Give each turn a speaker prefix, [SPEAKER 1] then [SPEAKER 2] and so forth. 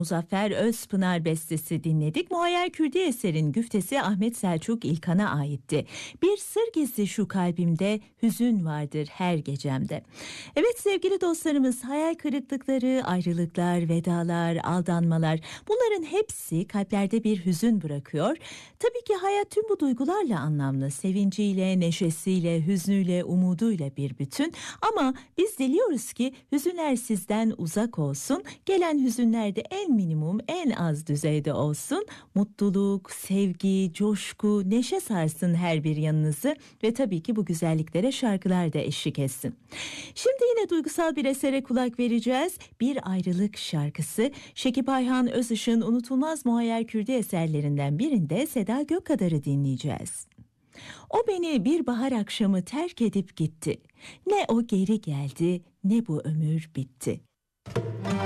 [SPEAKER 1] Muzaffer Özpınar bestesi dinledik. Muayyer Kürdi eserin güftesi Ahmet Selçuk İlkan'a aitti. Bir sır gizli şu kalbimde, hüzün vardır her gecemde. Evet sevgili dostlarımız, hayal kırıklıkları, ayrılıklar, vedalar, aldanmalar, bunların hepsi kalplerde bir hüzün bırakıyor. Tabii ki hayat tüm bu duygularla anlamlı. Sevinciyle, neşesiyle, hüznüyle, umuduyla bir bütün. Ama biz diliyoruz ki hüzünler sizden uzak olsun. Gelen hüzünler de en minimum, en az düzeyde olsun. Mutluluk, sevgi, coşku, neşe sarsın her bir yanınızı ve tabii ki bu güzelliklere şarkılar da eşlik etsin. Şimdi yine duygusal bir esere kulak vereceğiz. Bir Ayrılık şarkısı. Şekip Ayhan Özış'ın unutulmaz Muayyer Kürdi eserlerinden birinde Seda Gökkadar'ı dinleyeceğiz. O beni bir bahar akşamı terk edip gitti. Ne o geri geldi, ne bu ömür bitti.